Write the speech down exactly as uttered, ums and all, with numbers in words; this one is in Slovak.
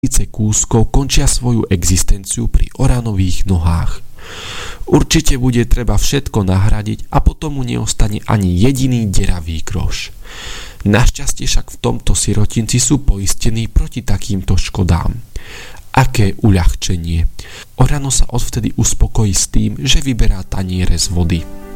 tisíce kúskov končia svoju existenciu pri Oranových nohách. Určite bude treba všetko nahradiť a potom mu neostane ani jediný deravý groš. Našťastie však v tomto sirotinci sú poistení proti takýmto škodám. Aké uľahčenie. Orano sa odvtedy uspokojí s tým, že vyberá taniere z vody.